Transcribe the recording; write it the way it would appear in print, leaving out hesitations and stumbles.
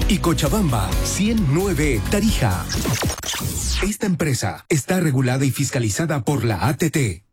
y Cochabamba 109 Tarija. Esta empresa está regulada y fiscalizada por la ATT.